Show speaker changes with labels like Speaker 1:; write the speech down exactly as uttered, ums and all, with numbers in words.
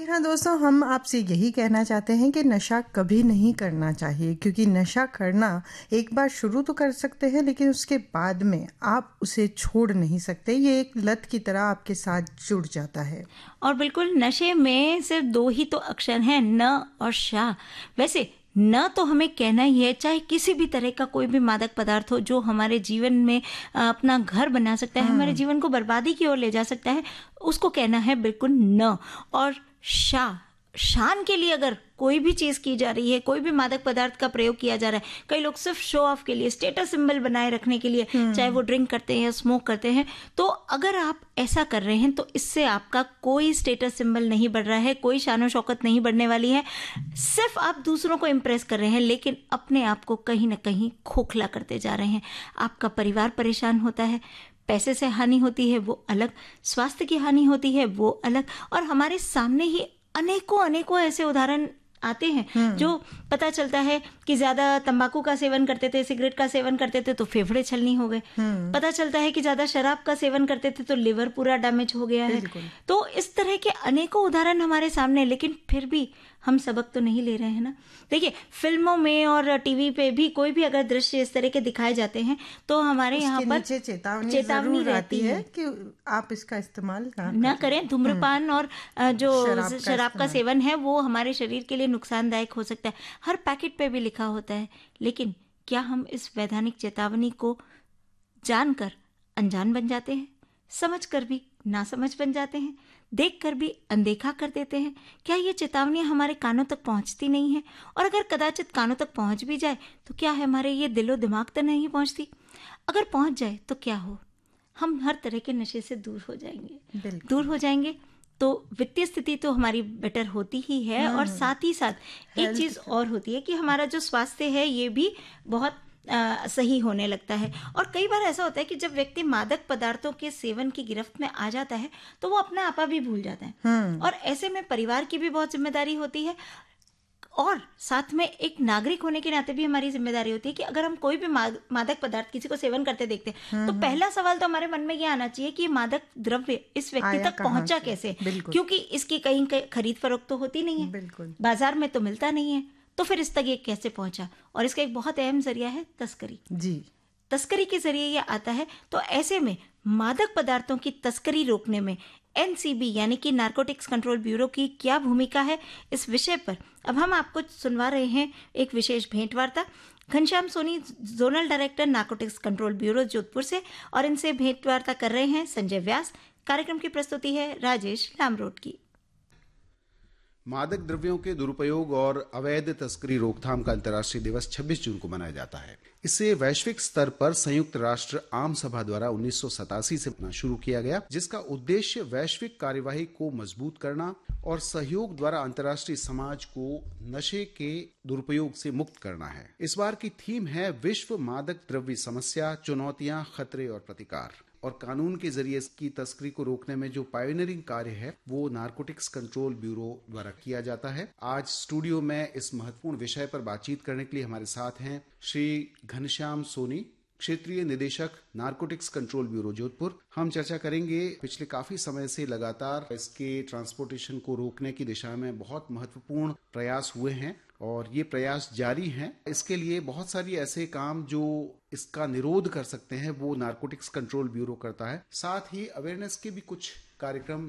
Speaker 1: हाँ दोस्तों, हम आपसे यही कहना चाहते हैं कि नशा कभी नहीं करना चाहिए, क्योंकि नशा करना एक बार शुरू तो कर सकते हैं लेकिन उसके बाद में आप उसे छोड़ नहीं सकते। ये एक लत की तरह आपके साथ जुड़ जाता है।
Speaker 2: और बिल्कुल नशे में सिर्फ दो ही तो अक्षर हैं, न और शा। वैसे न तो हमें कहना ही है, चाहे किसी भी तरह का कोई भी मादक पदार्थ हो जो हमारे जीवन में अपना घर बना सकता है, हमारे जीवन को बर्बादी की ओर ले जा सकता है, उसको कहना है बिल्कुल न। और शा, शान के लिए अगर कोई भी चीज़ की जा रही है, कोई भी मादक पदार्थ का प्रयोग किया जा रहा है, कई लोग सिर्फ शो ऑफ के लिए, स्टेटस सिंबल बनाए रखने के लिए, चाहे वो ड्रिंक करते हैं या स्मोक करते हैं, तो अगर आप ऐसा कर रहे हैं तो इससे आपका कोई स्टेटस सिंबल नहीं बढ़ रहा है, कोई शानो शौकत नहीं बढ़ने वाली है। सिर्फ आप दूसरों को इम्प्रेस कर रहे हैं, लेकिन अपने आप को कहीं ना कहीं खोखला करते जा रहे हैं। आपका परिवार परेशान होता है, पैसे से हानि होती है वो अलग, स्वास्थ्य की हानि होती है वो अलग, और हमारे सामने ही अनेकों अनेकों ऐसे उदाहरण आते हैं जो पता चलता है कि ज्यादा तंबाकू का सेवन करते थे, सिगरेट का सेवन करते थे तो फेफड़े छलनी हो गए। पता चलता है कि ज्यादा शराब का सेवन करते थे तो लिवर पूरा डैमेज हो गया है। तो इस तरह के अनेकों उदाहरण हमारे सामने, लेकिन फिर भी हम सबक तो नहीं ले रहे हैं ना। देखिए, फिल्मों में और टीवी पे भी कोई भी अगर दृश्य इस तरह के दिखाए जाते हैं तो हमारे यहाँ पर
Speaker 1: चेतावनी
Speaker 2: चेतावनी रहती है
Speaker 1: कि आप इसका इस्तेमाल
Speaker 2: ना करें। धूम्रपान और जो शराब, शराब का सेवन है वो हमारे शरीर के लिए नुकसानदायक हो सकता है, हर पैकेट पे भी लिखा होता है। लेकिन क्या हम इस वैधानिक चेतावनी को जानकर अनजान बन जाते हैं, समझकर भी नासमझ बन जाते हैं, देखकर भी अनदेखा कर देते हैं? क्या ये चेतावनियां हमारे कानों तक पहुंचती नहीं है? और अगर कदाचित कानों तक पहुंच भी जाए तो क्या है हमारे ये दिलो दिमाग तक नहीं पहुंचती? अगर पहुंच जाए तो क्या हो, हम हर तरह के नशे से दूर हो जाएंगे। दूर हो जाएंगे तो वित्तीय स्थिति तो हमारी बेटर होती ही है, और साथ ही साथ एक चीज और होती है कि हमारा जो स्वास्थ्य है ये भी बहुत आ, सही होने लगता है। और कई बार ऐसा होता है कि जब व्यक्ति मादक पदार्थों के सेवन की गिरफ्त में आ जाता है तो वो अपना आपा भी भूल जाता है, और ऐसे में परिवार की भी बहुत जिम्मेदारी होती है, और साथ में एक नागरिक होने के नाते भी हमारी जिम्मेदारी होती है कि अगर हम कोई भी मादक पदार्थ किसी को सेवन करते देखते हैं तो पहला सवाल तो हमारे मन में ये आना चाहिए कि ये मादक द्रव्य इस व्यक्ति तक पहुंचा कैसे, क्योंकि इसकी कहीं खरीद फरोख्त तो होती नहीं है, बाजार में तो मिलता नहीं है, तो फिर इस तक ये कैसे पहुंचा? और इसका एक बहुत अहम जरिया है तस्करी। जी, तस्करी के जरिए ये आता है। तो ऐसे में मादक पदार्थों की तस्करी रोकने में एनसीबी यानी कि नारकोटिक्स कंट्रोल ब्यूरो की क्या भूमिका है, इस विषय पर अब हम आपको सुनवा रहे हैं एक विशेष भेंटवार्ता। Ghanshyam Soni, zonal director narcotics control bureau Jodhpur से, और इनसे भेंटवार्ता कर रहे हैं संजय व्यास। कार्यक्रम की प्रस्तुति है राजेश लामरोट की।
Speaker 3: मादक द्रव्यों के दुरुपयोग और अवैध तस्करी रोकथाम का अंतर्राष्ट्रीय दिवस छब्बीस जून को मनाया जाता है। इसे वैश्विक स्तर पर संयुक्त राष्ट्र आम सभा द्वारा उन्नीस सौ सतासी से शुरू किया गया, जिसका उद्देश्य वैश्विक कार्यवाही को मजबूत करना और सहयोग द्वारा अंतर्राष्ट्रीय समाज को नशे के दुरुपयोग से मुक्त करना है। इस बार की थीम है विश्व मादक द्रव्य समस्या, चुनौतियां, खतरे और प्रतिकार। और कानून के जरिए इसकी तस्करी को रोकने में जो पायोनियरिंग कार्य है वो नारकोटिक्स कंट्रोल ब्यूरो द्वारा किया जाता है। आज स्टूडियो में इस महत्वपूर्ण विषय पर बातचीत करने के लिए हमारे साथ हैं श्री घनश्याम सोनी, क्षेत्रीय निदेशक नारकोटिक्स कंट्रोल ब्यूरो जोधपुर। हम चर्चा करेंगे पिछले काफी समय से लगातार इसके ट्रांसपोर्टेशन को रोकने की दिशा में बहुत महत्वपूर्ण प्रयास हुए हैं और ये प्रयास जारी हैं। इसके लिए बहुत सारी ऐसे काम जो इसका निरोध कर सकते हैं वो नारकोटिक्स कंट्रोल ब्यूरो करता है। साथ ही अवेयरनेस के भी कुछ कार्यक्रम